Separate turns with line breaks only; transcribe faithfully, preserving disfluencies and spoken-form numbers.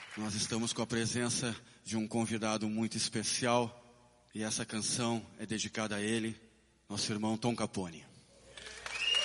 Nós estamos com a presença de um convidado muito especial e essa canção é dedicada a ele, nosso irmão Tom Capone.